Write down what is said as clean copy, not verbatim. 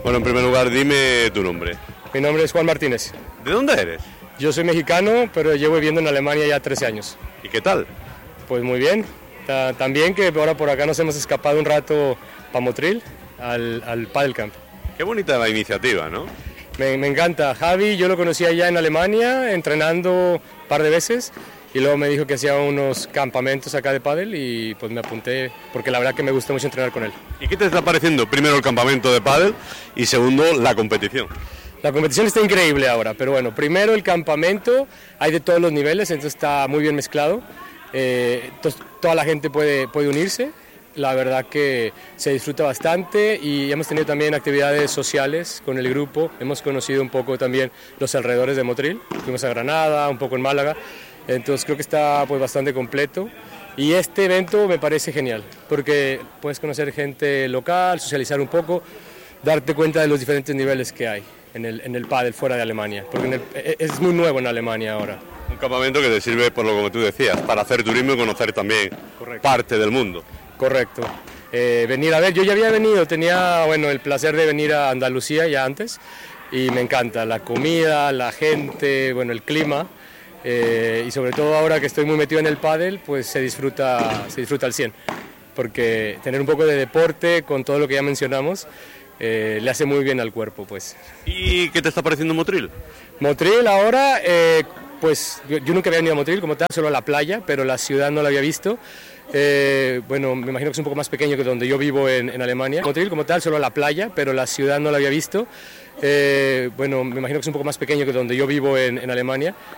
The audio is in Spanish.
Bueno, en primer lugar, dime tu nombre. Mi nombre es Juan Martínez. ¿De dónde eres? Yo soy mexicano, pero llevo viviendo en Alemania ya 13 años. ¿Y qué tal? Pues muy bien. También que ahora por acá nos hemos escapado un rato para Motril, al Padel Camp. Qué bonita la iniciativa, ¿no? Me encanta. Javi, yo lo conocía ya en Alemania, entrenando un par de veces, y luego me dijo que hacía unos campamentos acá de pádel y pues me apunté, porque la verdad que me gusta mucho entrenar con él. ¿Y qué te está pareciendo? Primero el campamento de pádel y segundo la competición. La competición está increíble ahora, pero bueno, primero el campamento, hay de todos los niveles, entonces está muy bien mezclado, entonces toda la gente puede unirse, la verdad que se disfruta bastante y hemos tenido también actividades sociales con el grupo, hemos conocido un poco también los alrededores de Motril, fuimos a Granada, un poco en Málaga, entonces creo que está pues bastante completo. Y este evento me parece genial, porque puedes conocer gente local, socializar un poco, darte cuenta de los diferentes niveles que hay en el pádel fuera de Alemania, porque es muy nuevo en Alemania ahora. Un campamento que te sirve, por lo como tú decías, para hacer turismo y conocer también parte del mundo. Correcto. Venir a ver, yo ya había venido, tenía el placer de venir a Andalucía ya antes, y me encanta la comida, la gente, el clima. Y sobre todo ahora que estoy muy metido en el pádel, pues se disfruta al 100, porque tener un poco de deporte con todo lo que ya mencionamos le hace muy bien al cuerpo, pues. ¿Y qué te está pareciendo Motril? Motril ahora, pues yo nunca había venido a Motril como tal, solo a la playa, pero la ciudad no la había visto. Me imagino que es un poco más pequeño que donde yo vivo en Alemania. Motril como tal, solo a la playa, pero la ciudad no la había visto. Me imagino que es un poco más pequeño que donde yo vivo en Alemania.